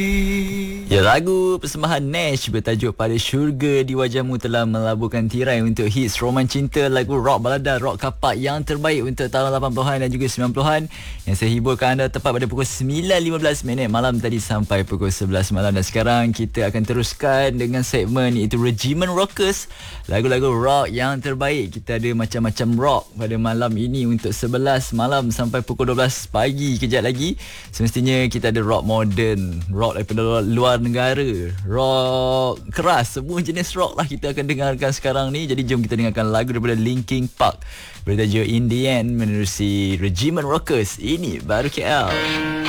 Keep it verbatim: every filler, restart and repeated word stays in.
Ya, lagu persembahan Nash bertajuk Pada Syurga di Wajahmu telah melabuhkan tirai untuk hits roman cinta, lagu rock balada, rock kapak yang terbaik untuk tahun lapan puluhan dan juga sembilan puluhan yang saya hiburkan anda tepat pada pukul sembilan lima belas minit malam tadi sampai pukul sebelas malam. Dan sekarang kita akan teruskan dengan segmen iaitu Regimen Rockers, lagu-lagu rock yang terbaik. Kita ada macam-macam rock pada malam ini untuk sebelas malam sampai pukul dua belas pagi. Kejap lagi semestinya kita ada rock modern, rock daripada luar negara, rock keras, semua jenis rock lah kita akan dengarkan sekarang ni. Jadi jom kita dengarkan lagu daripada Linkin Park bertajuk In The End menerusi Regimen Rockers. Ini baru K L.